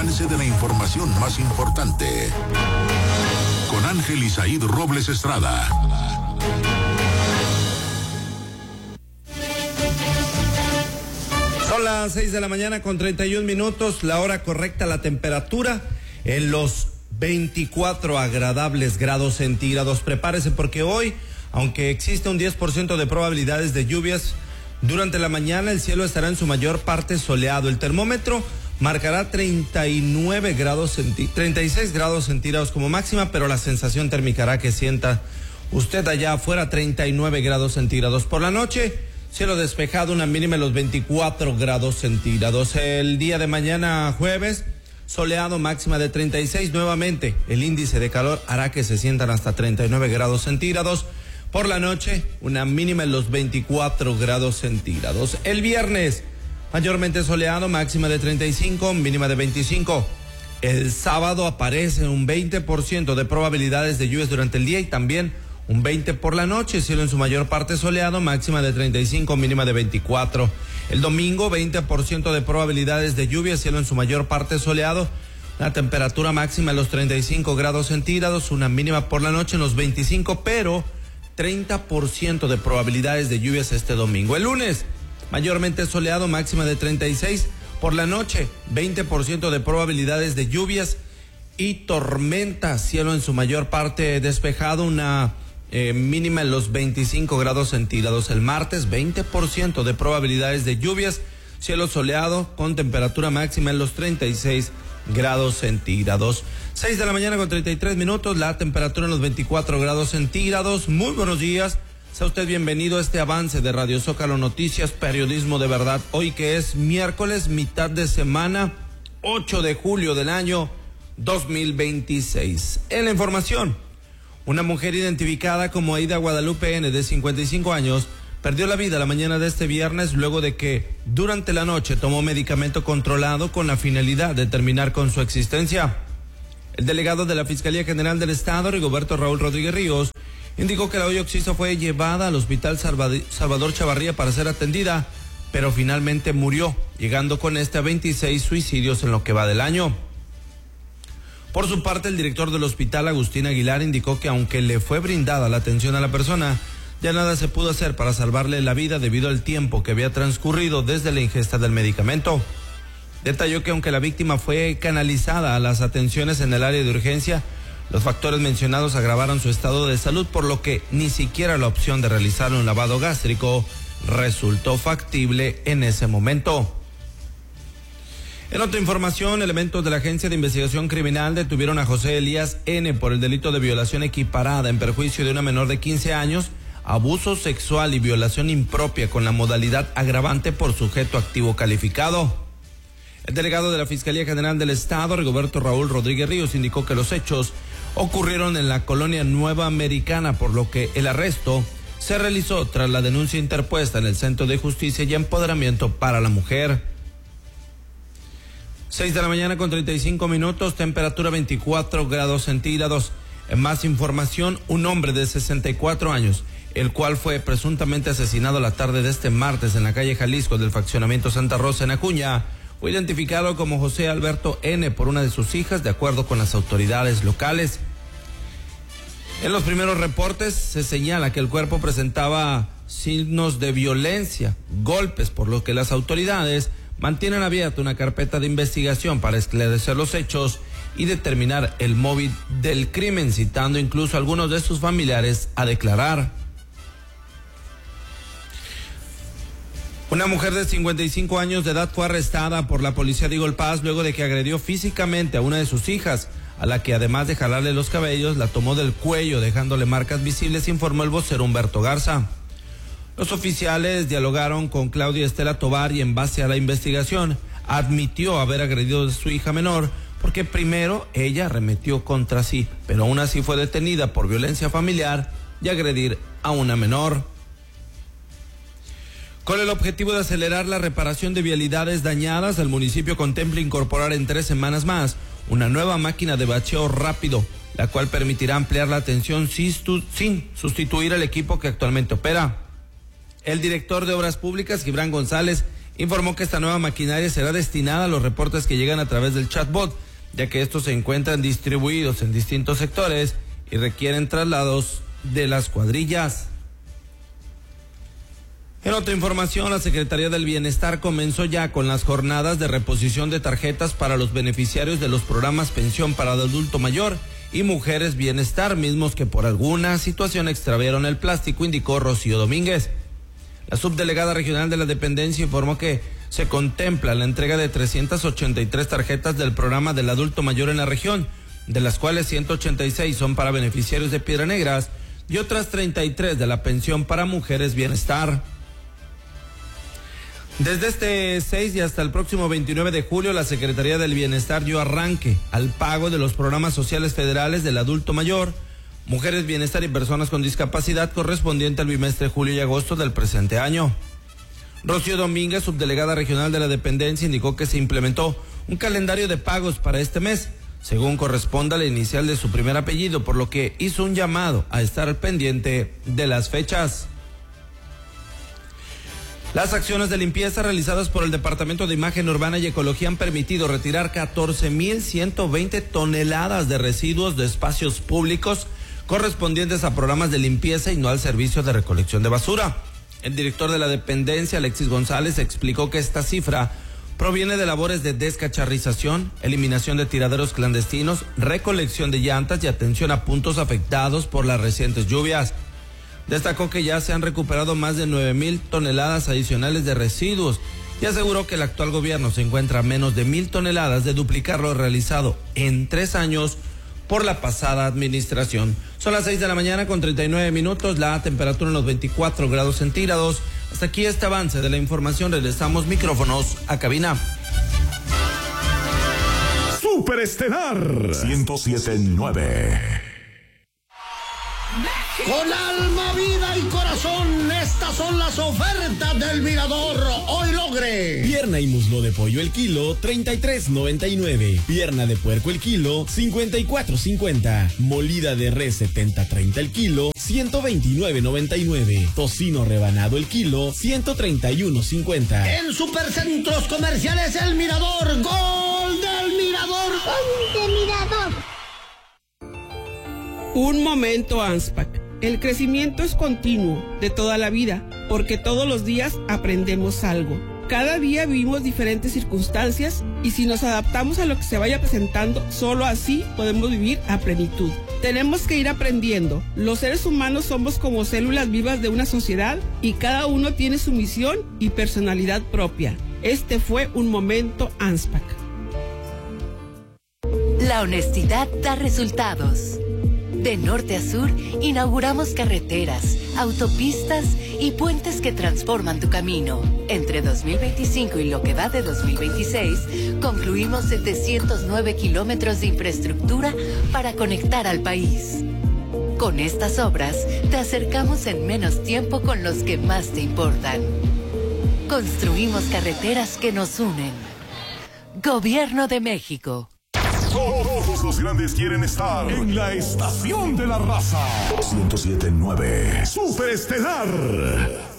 avance de la información más importante. Con Ángel Isaíd Robles Estrada. Son las 6 de la mañana con 31 minutos, la hora correcta, la temperatura en los 24 agradables grados centígrados. Prepárese porque hoy, aunque existe un 10% de probabilidades de lluvias, durante la mañana el cielo estará en su mayor parte soleado. El termómetro marcará 36 grados centígrados como máxima, pero la sensación térmica hará que sienta usted allá afuera 39 grados centígrados. Por la noche, cielo despejado, una mínima de los 24 grados centígrados. El día de mañana jueves, soleado, máxima de 36. Nuevamente, el índice de calor hará que se sientan hasta 39 grados centígrados. Por la noche, una mínima en los 24 grados centígrados. El viernes, mayormente soleado, máxima de 35, mínima de 25. El sábado aparece un 20% de probabilidades de lluvias durante el día y también un 20 por la noche, cielo en su mayor parte soleado, máxima de 35, mínima de 24. El domingo, 20% de probabilidades de lluvia, cielo en su mayor parte soleado, una temperatura máxima en los 35 grados centígrados, una mínima por la noche en los 25, pero 30% de probabilidades de lluvias este domingo. El lunes, mayormente soleado, máxima de 36, por la noche, 20% de probabilidades de lluvias y tormenta, cielo en su mayor parte despejado, una mínima en los 25 grados centígrados. El martes, 20% de probabilidades de lluvias, cielo soleado con temperatura máxima en los 36 grados centígrados. 6 de la mañana con 33 minutos, la temperatura en los 24 grados centígrados. Muy buenos días, sea usted bienvenido a este avance de Radio Zócalo Noticias, periodismo de verdad. Hoy que es miércoles, mitad de semana, 8 de julio del año 2026. En la información, una mujer identificada como Aida Guadalupe N., de 55 años, perdió la vida la mañana de este viernes luego de que durante la noche tomó medicamento controlado con la finalidad de terminar con su existencia. El delegado de la Fiscalía General del Estado, Rigoberto Raúl Rodríguez Ríos, indicó que la olla oxisa fue llevada al Hospital Salvador Chavarría para ser atendida, pero finalmente murió, llegando con a 26 suicidios en lo que va del año. Por su parte, el director del hospital, Agustín Aguilar, indicó que aunque le fue brindada la atención a la persona, ya nada se pudo hacer para salvarle la vida debido al tiempo que había transcurrido desde la ingesta del medicamento. Detalló que aunque la víctima fue canalizada a las atenciones en el área de urgencia, los factores mencionados agravaron su estado de salud, por lo que ni siquiera la opción de realizar un lavado gástrico resultó factible en ese momento. En otra información, elementos de la Agencia de Investigación Criminal detuvieron a José Elías N. por el delito de violación equiparada en perjuicio de una menor de 15 años, abuso sexual y violación impropia con la modalidad agravante por sujeto activo calificado. El delegado de la Fiscalía General del Estado, Rigoberto Raúl Rodríguez Ríos, indicó que los hechos ocurrieron en la colonia Nueva Americana, por lo que el arresto se realizó tras la denuncia interpuesta en el Centro de Justicia y Empoderamiento para la Mujer. 6 de la mañana con 35 minutos, temperatura 24 grados centígrados. En más información, un hombre de 64 años, el cual fue presuntamente asesinado la tarde de este martes en la calle Jalisco del fraccionamiento Santa Rosa en Acuña, fue identificado como José Alberto N. por una de sus hijas, de acuerdo con las autoridades locales. En los primeros reportes se señala que el cuerpo presentaba signos de violencia, golpes, por lo que las autoridades mantienen abierta una carpeta de investigación para esclarecer los hechos y determinar el móvil del crimen, citando incluso a algunos de sus familiares a declarar. Una mujer de 55 años de edad fue arrestada por la policía de Eagle Pass luego de que agredió físicamente a una de sus hijas, a la que además de jalarle los cabellos, la tomó del cuello dejándole marcas visibles, informó el vocero Humberto Garza. Los oficiales dialogaron con Claudia Estela Tovar y en base a la investigación admitió haber agredido a su hija menor porque primero ella arremetió contra sí, pero aún así fue detenida por violencia familiar y agredir a una menor. Con el objetivo de acelerar la reparación de vialidades dañadas, el municipio contempla incorporar en 3 semanas más una nueva máquina de bacheo rápido, la cual permitirá ampliar la atención sin sustituir el equipo que actualmente opera. El director de Obras Públicas, Gibran González, informó que esta nueva maquinaria será destinada a los reportes que llegan a través del chatbot, ya que estos se encuentran distribuidos en distintos sectores y requieren traslados de las cuadrillas. En otra información, la Secretaría del Bienestar comenzó ya con las jornadas de reposición de tarjetas para los beneficiarios de los programas Pensión para Adulto Mayor y Mujeres Bienestar, mismos que por alguna situación extraviaron el plástico, indicó Rocío Domínguez. La subdelegada regional de la dependencia informó que se contempla la entrega de 383 tarjetas del programa del adulto mayor en la región, de las cuales 186 son para beneficiarios de Piedras Negras y otras 33 de la Pensión para Mujeres Bienestar. Desde este 6 y hasta el próximo 29 de julio, la Secretaría del Bienestar dio arranque al pago de los programas sociales federales del adulto mayor, Mujeres Bienestar y Personas con Discapacidad correspondiente al bimestre julio y agosto del presente año. Rocío Domínguez, subdelegada regional de la dependencia, indicó que se implementó un calendario de pagos para este mes, según corresponda a la inicial de su primer apellido, por lo que hizo un llamado a estar al pendiente de las fechas. Las acciones de limpieza realizadas por el Departamento de Imagen Urbana y Ecología han permitido retirar 14,120 toneladas de residuos de espacios públicos correspondientes a programas de limpieza y no al servicio de recolección de basura. El director de la dependencia, Alexis González, explicó que esta cifra proviene de labores de descacharrización, eliminación de tiraderos clandestinos, recolección de llantas y atención a puntos afectados por las recientes lluvias. Destacó que ya se han recuperado más de 9,000 toneladas adicionales de residuos y aseguró que el actual gobierno se encuentra a menos de 1,000 toneladas de duplicar lo realizado en 3 años por la pasada administración. Son las 6:39 a.m, la temperatura en los 24 grados centígrados. Hasta aquí este avance de la información. Regresamos micrófonos a cabina. Superestelar 107.9. Con alma, vida y corazón, estas son las ofertas del Mirador. Hoy logre. Pierna y muslo de pollo el kilo, 33.99. Pierna de puerco el kilo, 54.50. Molida de res, 70.30 el kilo, 129.99. Tocino rebanado el kilo, 131.50. En Supercentros Comerciales El Mirador, gol del Mirador. ¡Gol del Mirador! Un momento ANSPAC. El crecimiento es continuo, de toda la vida, porque todos los días aprendemos algo. Cada día vivimos diferentes circunstancias y si nos adaptamos a lo que se vaya presentando, solo así podemos vivir a plenitud. Tenemos que ir aprendiendo. Los seres humanos somos como células vivas de una sociedad y cada uno tiene su misión y personalidad propia. Este fue un momento ANSPAC. La honestidad da resultados. De norte a sur, inauguramos carreteras, autopistas y puentes que transforman tu camino. Entre 2025 y lo que va de 2026, concluimos 709 kilómetros de infraestructura para conectar al país. Con estas obras, te acercamos en menos tiempo con los que más te importan. Construimos carreteras que nos unen. Gobierno de México. Todos los grandes quieren estar en la estación de la raza. 107.9. Superestelar.